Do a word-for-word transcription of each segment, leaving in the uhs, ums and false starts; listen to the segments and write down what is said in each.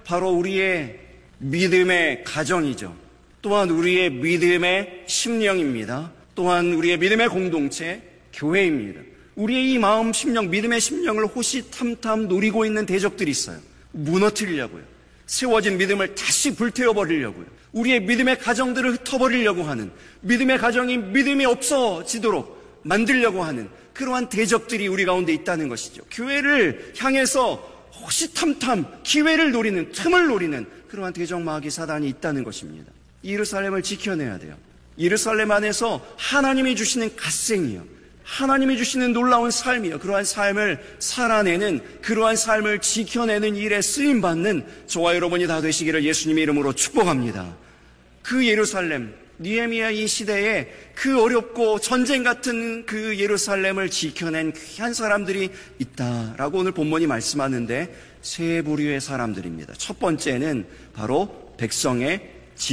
바로 우리의 믿음의 가정이죠. 또한 우리의 믿음의 심령입니다. 또한 우리의 믿음의 공동체, 교회입니다. 우리의 이 마음, 심령, 믿음의 심령을 호시탐탐 노리고 있는 대적들이 있어요. 무너뜨리려고요. 세워진 믿음을 다시 불태워버리려고요. 우리의 믿음의 가정들을 흩어버리려고 하는, 믿음의 가정이 믿음이 없어지도록 만들려고 하는 그러한 대적들이 우리 가운데 있다는 것이죠. 교회를 향해서 호시탐탐 기회를 노리는, 틈을 노리는 그러한 대적 마귀 사단이 있다는 것입니다. 예루살렘을 지켜내야 돼요. 예루살렘 안에서 하나님이 주시는 갓생이요, 하나님이 주시는 놀라운 삶이요, 그러한 삶을 살아내는, 그러한 삶을 지켜내는 일에 쓰임받는 저와 여러분이 다 되시기를 예수님의 이름으로 축복합니다. 그 예루살렘, 느헤미야 이 시대에 그 어렵고 전쟁 같은 그 예루살렘을 지켜낸 귀한 사람들이 있다라고 오늘 본문이 말씀하는데 세 부류의 사람들입니다. 첫 번째는 바로 백성의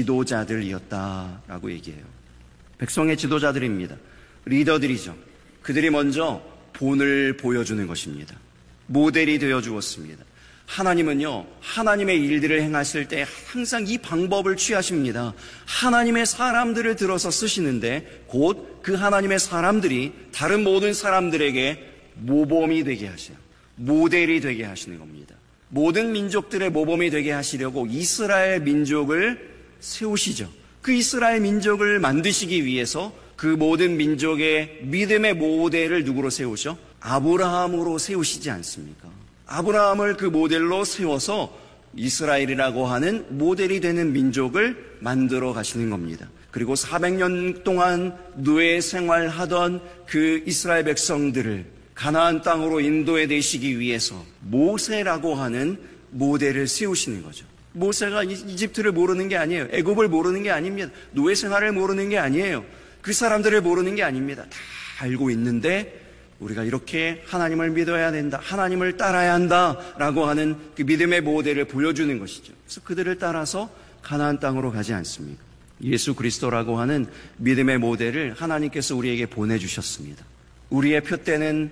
지도자들이었다라고 얘기해요. 백성의 지도자들입니다. 리더들이죠. 그들이 먼저 본을 보여주는 것입니다. 모델이 되어 주었습니다. 하나님은요, 하나님의 일들을 행하실 때 항상 이 방법을 취하십니다. 하나님의 사람들을 들어서 쓰시는데 곧 그 하나님의 사람들이 다른 모든 사람들에게 모범이 되게 하셔요. 모델이 되게 하시는 겁니다. 모든 민족들의 모범이 되게 하시려고 이스라엘 민족을 세우시죠. 그 이스라엘 민족을 만드시기 위해서 그 모든 민족의 믿음의 모델을 누구로 세우죠? 아브라함으로 세우시지 않습니까? 아브라함을 그 모델로 세워서 이스라엘이라고 하는 모델이 되는 민족을 만들어 가시는 겁니다. 그리고 사백 년 동안 노예 생활하던 그 이스라엘 백성들을 가나안 땅으로 인도해 내시기 위해서 모세라고 하는 모델을 세우시는 거죠. 모세가 이집트를 모르는 게 아니에요. 애굽을 모르는 게 아닙니다. 노예 생활을 모르는 게 아니에요. 그 사람들을 모르는 게 아닙니다. 다 알고 있는데 우리가 이렇게 하나님을 믿어야 된다, 하나님을 따라야 한다라고 하는 그 믿음의 모델을 보여주는 것이죠. 그래서 그들을 따라서 가나안 땅으로 가지 않습니까? 예수 그리스도라고 하는 믿음의 모델을 하나님께서 우리에게 보내주셨습니다. 우리의 표대는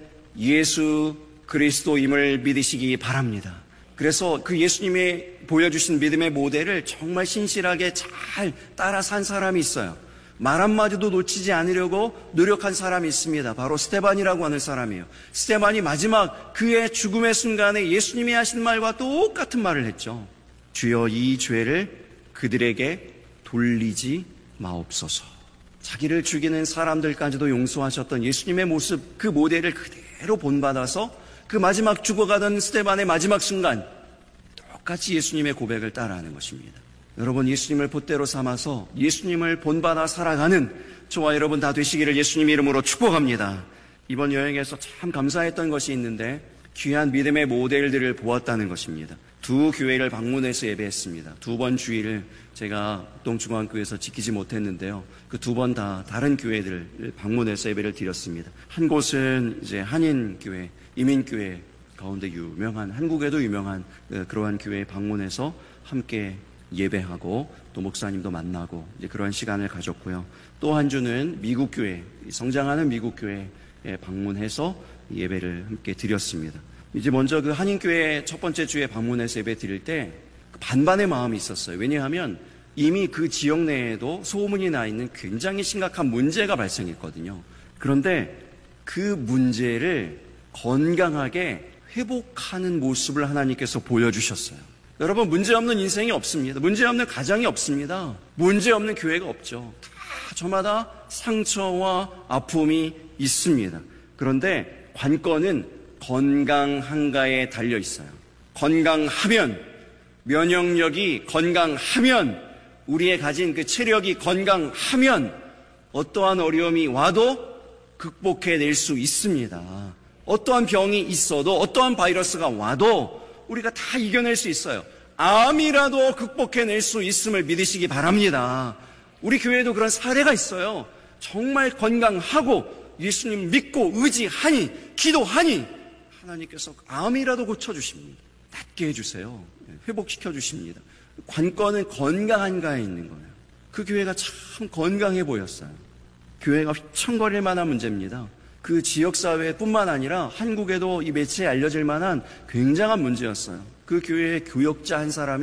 예수 그리스도임을 믿으시기 바랍니다. 그래서 그 예수님이 보여주신 믿음의 모델을 정말 신실하게 잘 따라 산 사람이 있어요. 말 한마디도 놓치지 않으려고 노력한 사람이 있습니다. 바로 스데반이라고 하는 사람이에요. 스데반이 마지막 그의 죽음의 순간에 예수님이 하신 말과 똑같은 말을 했죠. 주여 이 죄를 그들에게 돌리지 마옵소서. 자기를 죽이는 사람들까지도 용서하셨던 예수님의 모습, 그 모델을 그대로 본받아서 그 마지막 죽어가던 스데반의 마지막 순간 똑같이 예수님의 고백을 따라하는 것입니다. 여러분, 예수님을 본대로 삼아서 예수님을 본받아 살아가는 저와 여러분 다 되시기를 예수님 이름으로 축복합니다. 이번 여행에서 참 감사했던 것이 있는데 귀한 믿음의 모델들을 보았다는 것입니다. 두 교회를 방문해서 예배했습니다. 두 번 주일을 제가 동중앙교회에서 지키지 못했는데요. 그 두 번 다 다른 교회들을 방문해서 예배를 드렸습니다. 한 곳은 이제 한인교회, 이민교회 가운데 유명한, 한국에도 유명한 그러한 교회에 방문해서 함께 예배하고 또 목사님도 만나고 이제 그런 시간을 가졌고요. 또 한 주는 미국 교회, 성장하는 미국 교회에 방문해서 예배를 함께 드렸습니다. 이제 먼저 그 한인교회 첫 번째 주에 방문해서 예배 드릴 때 반반의 마음이 있었어요. 왜냐하면 이미 그 지역 내에도 소문이 나 있는 굉장히 심각한 문제가 발생했거든요. 그런데 그 문제를 건강하게 회복하는 모습을 하나님께서 보여주셨어요. 여러분, 문제없는 인생이 없습니다. 문제없는 가정이 없습니다. 문제없는 교회가 없죠. 다 저마다 상처와 아픔이 있습니다. 그런데 관건은 건강한가에 달려 있어요. 건강하면, 면역력이 건강하면, 우리의 가진 그 체력이 건강하면 어떠한 어려움이 와도 극복해낼 수 있습니다. 어떠한 병이 있어도, 어떠한 바이러스가 와도 우리가 다 이겨낼 수 있어요. 암이라도 극복해낼 수 있음을 믿으시기 바랍니다. 우리 교회에도 그런 사례가 있어요. 정말 건강하고 예수님 믿고 의지하니, 기도하니 하나님께서 암이라도 고쳐주십니다. 낫게 해주세요. 회복시켜 주십니다. 관건은 건강한가에 있는 거예요. 그 교회가 참 건강해 보였어요. 교회가 휘청거릴 만한 문제입니다. 그 지역사회뿐만 아니라 한국에도 이 매체에 알려질 만한 굉장한 문제였어요. 그 교회의 교역자 한 사람이